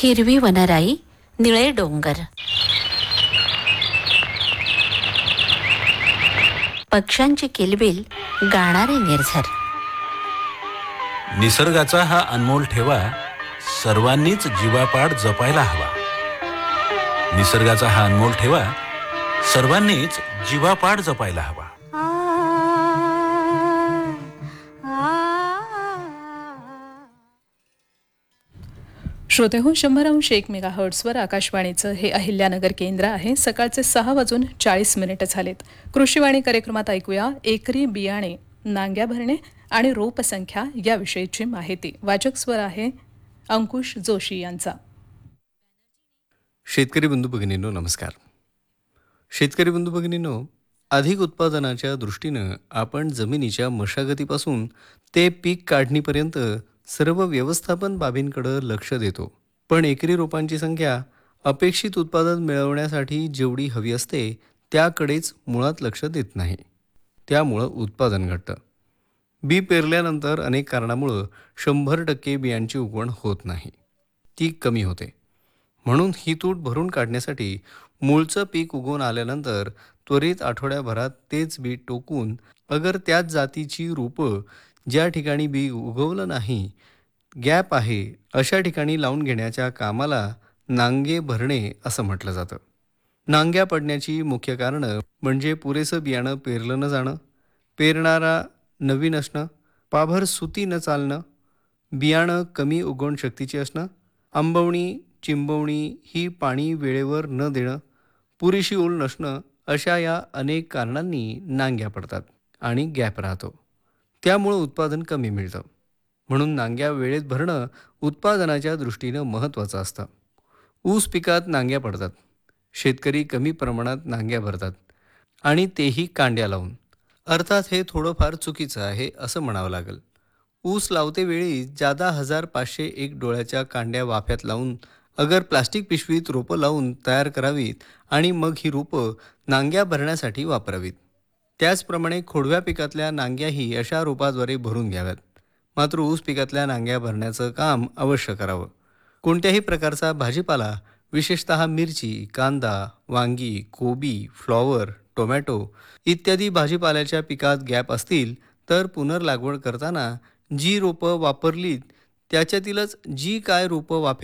हिरवी वनराई, निळे डोंगर, पक्ष्यांची किलबिल, गाणारे निर्झर. निसर्गाचा हा अनमोल ठेवा सर्वांनीच जीवापाड जपायला हवा. निसर्गाचा हा अनमोल ठेवा सर्वांनीच जीवापाड जपायला हवा. श्रोते हो, 100.1 मेगाहर्ट्झवर आकाशवाणीचं हे अहिल्यानगर केंद्र आहे. सकाळचे 6:40 झालेत. कृषीवाणी कार्यक्रमात ऐकूया एकरी बियाणे, नांग्या भरणे आणि रोपसंख्या याविषयीची माहिती. वाचक स्वर आहे अंकुश जोशी यांचा. शेतकरी बंधू भगिनींनो, नमस्कार. शेतकरी बंधू भगिनींनो, अधिक उत्पादनाच्या दृष्टीनं आपण जमिनीच्या मशागतीपासून ते पीक काढणीपर्यंत सर्व व्यवस्थापन बाबींकडे लक्ष देतो. पण एकरी रोपांची संख्या अपेक्षित उत्पादन मिळवण्यासाठी जेवढी हवी असते त्याकडेच मुळात लक्ष देत नाही. त्यामुळं उत्पादन घटतं. बी पेरल्यानंतर अनेक कारणामुळं 100% बियांची उगवण होत नाही, ती कमी होते. म्हणून ही तूट भरून काढण्यासाठी मूळचं पीक उगवून आल्यानंतर त्वरित आठवड्याभरात तेच बी टोकून अगर त्याच जातीची रोपं ज्या ठिकाणी बी उगवलं नाही, गॅप आहे, अशा ठिकाणी लावून घेण्याच्या कामाला नांगे भरणे असं म्हटलं जातं. नांग्या पडण्याची मुख्य कारणं म्हणजे पुरेसं बियाणं पेरलं न जाणं, पेरणारा नवीन असणं, पाभर सुती न चालणं, बियाणं कमी उगवण शक्तीचे असणं, आंबवणी चिंबवणी ही पाणी वेळेवर न देणं, पुरेशी ओल नसणं, अशा या अनेक कारणांनी नांग्या पडतात आणि गॅप राहतो. त्यामुळं उत्पादन कमी मिळतं. म्हणून नांग्या वेळेत भरणं उत्पादनाच्या दृष्टीनं महत्त्वाचं असतं. ऊस पिकात नांग्या पडतात. शेतकरी कमी प्रमाणात नांग्या भरतात आणि तेही कांड्या लावून. अर्थात हे थोडंफार चुकीचं आहे असं म्हणावं लागेल. ऊस लावते वेळी जादा 1501 डोळ्याच्या कांड्या वाफ्यात लावून अगर प्लास्टिक पिशवीत रोपं लावून तयार करावीत आणि मग ही रोपं नांग्या भरण्यासाठी वापरावीत. त्याचप्रमाणे खोडव्या पिकातल्या नांग्याही अशा रोपाद्वारे भरून घ्याव्यात. मात्र ऊस पिकातल्या नांग्या भरण्याचं काम अवश्य करावं. कोणत्याही प्रकारचा भाजीपाला, विशेषतः मिरची, कांदा, वांगी, कोबी, फ्लॉवर, टोमॅटो इत्यादी भाजीपाल्याच्या पिकात गॅप असतील तर पुनर्लागवड करताना जी रोपं वापरलीत त्याच्यातीलच जी काय रोपं वाफ्यात